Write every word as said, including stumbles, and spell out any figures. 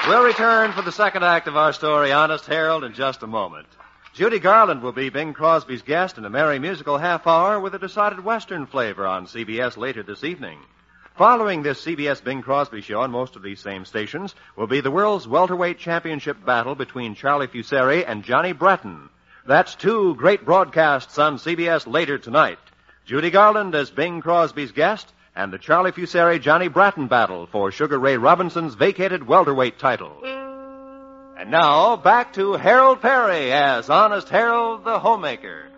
We'll return for the second act of our story, Honest Harold, in just a moment. Judy Garland will be Bing Crosby's guest in a merry musical half hour with a decided Western flavor on C B S later this evening. Following this C B S Bing Crosby show on most of these same stations will be the world's welterweight championship battle between Charlie Fusari and Johnny Bratton. That's two great broadcasts on C B S later tonight. Judy Garland as Bing Crosby's guest, and the Charlie Fusari-Johnny Bratton battle for Sugar Ray Robinson's vacated welterweight title. And now, back to Harold Perry as Honest Harold the Homemaker.